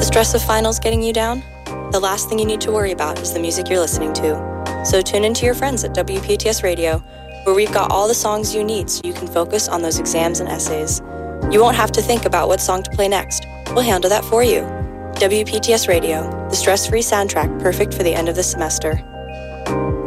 The stress of finals getting you down? The last thing you need to worry about is the music you're listening to. So tune into your friends at WPTS Radio, where we've got all the songs you need so you can focus on those exams and essays. You won't have to think about what song to play next. We'll handle that for you. WPTS Radio, the stress-free soundtrack perfect for the end of the semester.